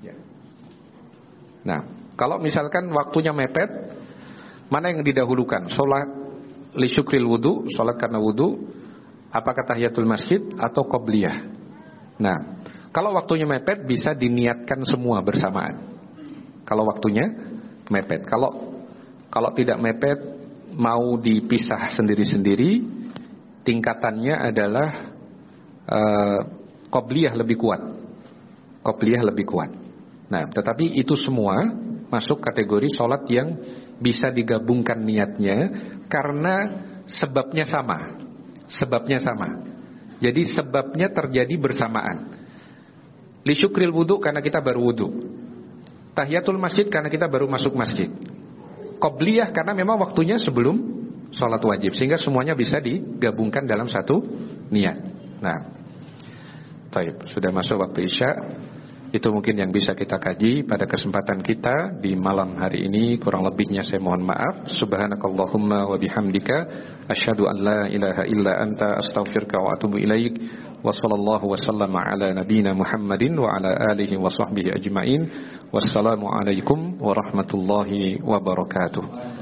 Ya. Nah, kalau misalkan waktunya mepet, mana yang didahulukan? Sholat li syukril wudu, sholat karena wudu, apakah tahiyatul masjid atau qobliyah? Nah, kalau waktunya mepet bisa diniatkan semua bersamaan. Kalau waktunya mepet. Kalau tidak mepet, mau dipisah sendiri-sendiri, tingkatannya adalah qobliyah lebih kuat. Qobliyah lebih kuat. Nah, tetapi itu semua masuk kategori sholat yang bisa digabungkan niatnya karena sebabnya sama. Sebabnya sama. Jadi sebabnya terjadi bersamaan. Li syukril wudu karena kita baru wudu. Tahiyatul masjid karena kita baru masuk masjid. Qobliyah karena memang waktunya sebelum sholat wajib, sehingga semuanya bisa digabungkan dalam satu niat. Nah, baik, sudah masuk waktu Isya. Itu mungkin yang bisa kita kaji pada kesempatan kita di malam hari ini. Kurang lebihnya saya mohon maaf. Subhanakallahumma wa bihamdika asyhadu an la ilaha illa anta astaghfiruka wa atubu ilaik. Wa sallallahu wa sallama ala nabiyyina Muhammadin wa ala alihi wa sahbihi ajmain. Wassalamu alaikum warahmatullahi wabarakatuh.